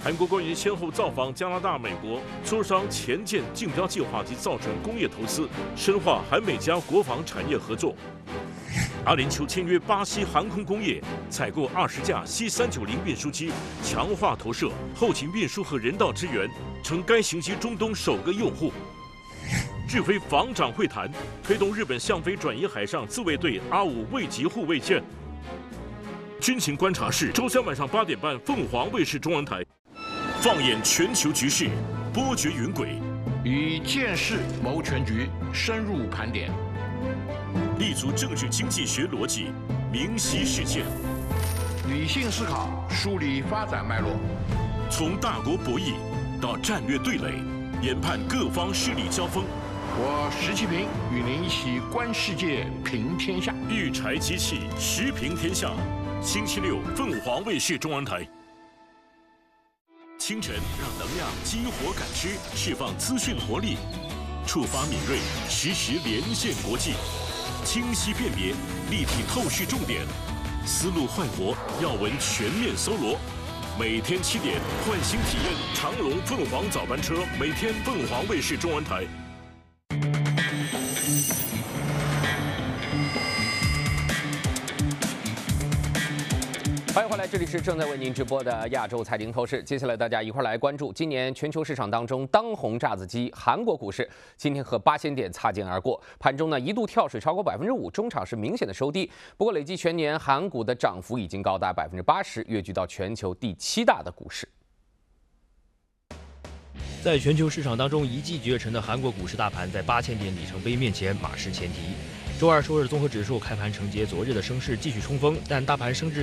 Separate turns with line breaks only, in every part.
韩国官员先后造访加拿大、美国，磋商前舰竞标计划及造船工业投资，深化韩美加国防产业合作。阿联酋签约巴西航空工业，采购20架 C390运输机，强化投射、后勤运输和人道支援，成该型机中东首个用户。日菲防长会谈推动日本向非转移海上自卫队阿5卫级护卫舰。军情观察室周三晚上8点半，凤凰卫视中文台。放眼全球局势，波谲云诡，
以见识谋全局，深入盘点，
立足政治经济学逻辑，明晰事件，
理性思考，梳理发展脉络，
从大国博弈到战略对垒，研判各方势力交锋。
我石其平与您一起观世界，评天下。
御柴机器时评天下，星期六凤凰卫视中文台。清晨让能量激活感知，释放资讯活力，触发敏锐，实时连线国际，清晰辨别，立体透视重点，思路焕活，要闻全面搜罗。每天7点，唤醒体验长龙凤凰早班车，每天凤凰卫视中文台。
欢迎回来，这里是正在为您直播的亚洲财经透视。接下来大家一块来关注今年全球市场当中当红炸子鸡韩国股市，今天和8000点擦肩而过，盘中呢一度跳水超过5%，中场是明显的收低。不过累计全年韩股的涨幅已经高达80%，跃居到全球第7大的股市。
在全球市场当中一骑绝尘的韩国股市大盘，在8000点里程碑面前马失前蹄。周二首尔综合指数开盘承接昨日的升势继续冲锋，但大盘升至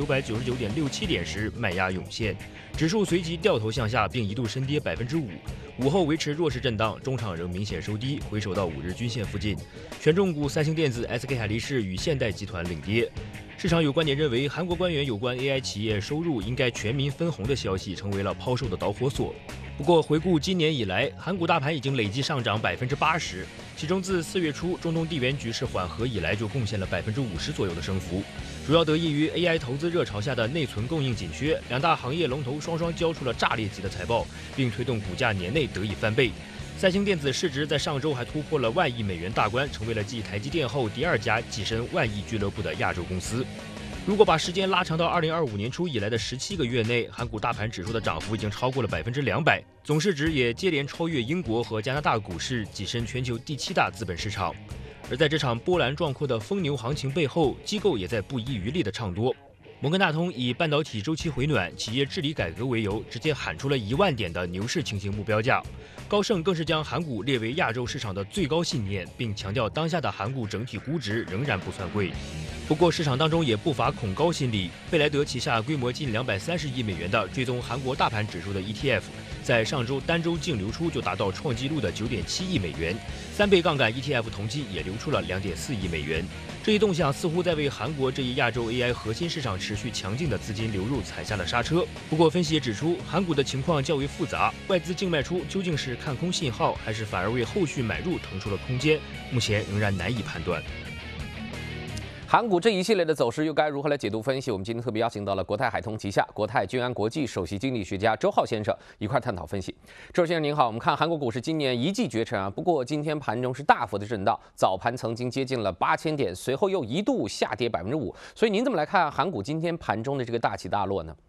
7999.67点时卖压涌现，指数随即掉头向下，并一度深跌5%。午后维持弱势震荡，中场仍明显收低，回守到5日均线附近。权重股三星电子、SK 海力士与现代集团领跌。市场有观点认为，韩国官员有关 AI 企业收入应该全民分红的消息成为了抛售的导火索。不过，回顾今年以来，韩股大盘已经累计上涨80%，其中自4月初中东地缘局势缓和以来，就贡献了50%左右的升幅，主要得益于 AI 投资热潮下的内存供应紧缺，两大行业龙头双双交出了炸裂级的财报，并推动股价年内得以翻倍。三星电子市值在上周还突破了1万亿美元大关，成为了继台积电后第2家跻身1万亿俱乐部的亚洲公司。如果把时间拉长到2025年初以来的17个月内，韩股大盘指数的涨幅已经超过了200%，总市值也接连超越英国和加拿大股市，跻身全球第7大资本市场。而在这场波澜壮阔的疯牛行情背后，机构也在不遗余力地唱多。摩根大通以半导体周期回暖、企业治理改革为由，直接喊出了1万点的牛市情形目标价。高盛更是将韩股列为亚洲市场的最高信念，并强调当下的韩股整体估值仍然不算贵。不过市场当中也不乏恐高心理，贝莱德旗下规模近230亿美元的追踪韩国大盘指数的 ETF， 在上周单周净流出就达到创纪录的9.7亿美元，3倍杠杆 ETF 同期也流出了2.4亿美元。这一动向似乎在为韩国这一亚洲 AI 核心市场持续强劲的资金流入踩下了刹车。不过分析也指出，韩股的情况较为复杂，外资净卖出究竟是看空信号，还是反而为后续买入腾出了空间，目前仍然难以判断。
韩股这一系列的走势又该如何来解读分析？我们今天特别邀请到了国泰海通旗下国泰君安国际首席经济学家周浩先生一块探讨分析。周先生您好，我们看韩国股市今年一骑绝尘啊，不过今天盘中是大幅的震荡，早盘曾经接近了8000点，随后又一度下跌5%，所以您怎么来看韩股今天盘中的这个大起大落呢？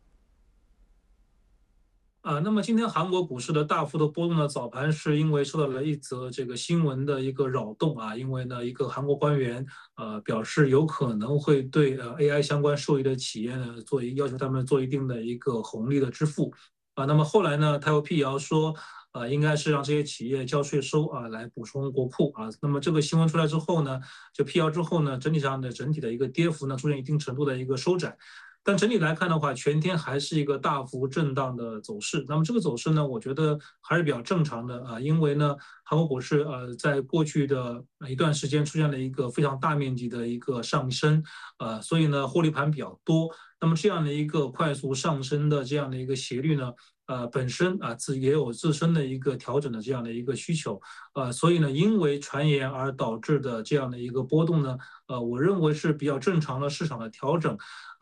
那么今天韩国股市的大幅的波动呢，早盘是因为受到了一则这个新闻的一个扰动啊，因为呢一个韩国官员表示有可能会对AI 相关受益的企业呢要求他们做一定的一个红利的支付那么后来呢他又辟谣说应该是让这些企业交税收来补充国库那么这个新闻出来之后呢，就辟谣之后呢，整体的一个跌幅呢出现一定程度的一个收窄。但整体来看的话，全天还是一个大幅震荡的走势。那么这个走势呢，我觉得还是比较正常的因为呢，韩国股市在过去的一段时间出现了一个非常大面积的一个上升所以呢，获利盘比较多。那么这样的一个快速上升的这样的一个斜率呢，本身也有自身的一个调整的这样的一个需求所以呢，因为传言而导致的这样的一个波动呢，我认为是比较正常的市场的调整。